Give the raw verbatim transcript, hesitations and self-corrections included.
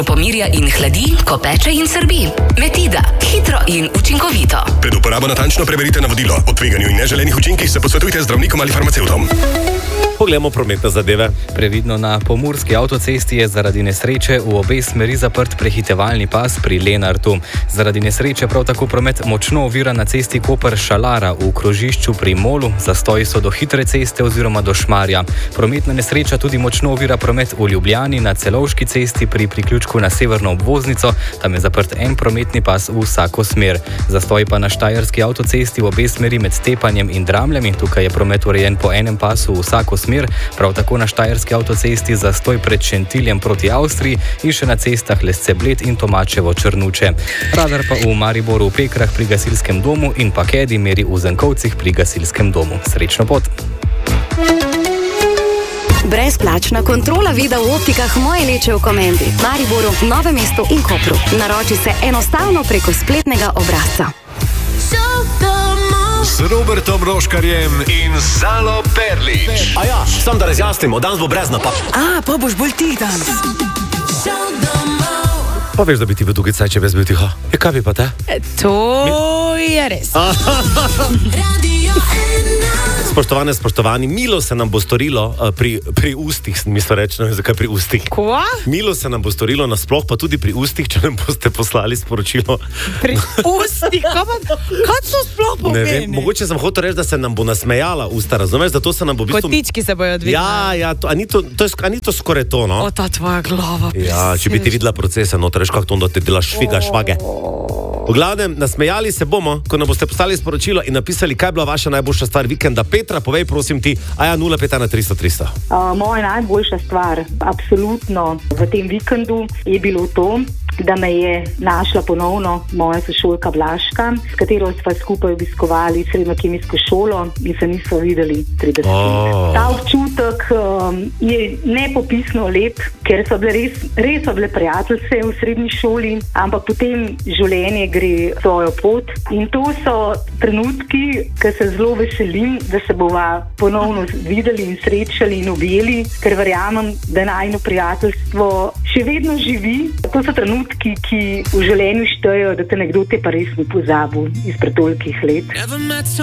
Pomirja in hladi, ko peče in srbi. Metida. Hitro in učinkovito. Pred uporabo natančno preverite navodilo. O tveganju in neželenih učinkih se posvetujte z zdravnikom ali farmacevtom. Poglejmo prometne zadeve. Previdno na pomurski avtocesti je zaradi nesreče v obe smeri zaprt prehitevalni pas pri Lenartu. Zaradi nesreče prav tako promet močno ovira na cesti Koper-Šalara v krožišču pri Molu. Zastoji so do Hitre ceste oziroma do Šmarja. Prometna nesreča tudi močno ovira promet v Ljubljani na Celovški cesti pri priključku na severno obvoznico. Tam je zaprt en prometni pas v vsako smer. Zastoj pa na Štajerski avtocesti v obe smeri med Tepanjem in Dramljami. Tukaj je promet urejen po enem pasu v vsako smer. Prav tako na Štajerski avtocesti zastoj pred Šentiljem proti Avstriji in še na cestah Lesce-Bled in Tomačevo-Črnuče. Radar pa v Mariboru v Pekrah pri gasilskem domu in pa Kedi meri v Zenkovcih pri gasilskem domu. Srečno pot! Brezplačna kontrola vida v optikah Moje Leče v Komendi, Mariboru, Novem mestu in Kopru. Naroči se enostavno preko spletnega obrazca. Z Robertom Roškarjem in Zalo Perlič. A ja, sam da razjasnimo, danes bo brez napak. A, pa boš bolj ti danes. Pa veš, da bi ti bil tukaj caj, če bi bil tiho. E, kaj bi pa te? To je res. Spoštovane, spoštovani, milo se nam bo storilo uh, pri, pri ustih, mislim reči, ne vem zakaj pri ustih. Kva? Milo se nam bo storilo nasploh, pa tudi pri ustih, če nam boste poslali sporočilo. Pri ustih? Kaj so sploh pomeni? Ne vem, mogoče sem hotel reči, da se nam bo nasmejala usta, razumeš, zato se nam bo v bistvu... Kotički se bojo dvignili. Ja, ja, to, a, ni to, to je, a ni to skoraj to, no? O, ta tvoja glava. Ja, če bi ti videla procese, no, treš, kako to onda te delaš šviga, švage. V glavnem, nasmejali se bomo, ko nam boste poslali sporočilo in napisali, kaj je bila vaša najboljša stvar vikenda. Petra, povej, prosim ti, a ja, nula pet ena tristo tristo. Uh, moja najboljša stvar, absolutno, v tem vikendu je bilo to, da me je našla ponovno moja sošolka Vlaška, s katero sva skupaj obiskovali srednjo kemijsko šolo in se nismo videli trideset let. Oh. Ta občutek um, je nepopisno lep, ker so bile res, res so bile prijateljce v srednji šoli, ampak potem življenje gre svojo pot in to so trenutki, ki se zelo veselim, da se bova ponovno videli in srečali in objeli, ker verjamem, da najino prijateljstvo še vedno živi. To so trenutki, ki v življenju štejejo, da te nekdo te pa res ni pozabil izpred tolikih let.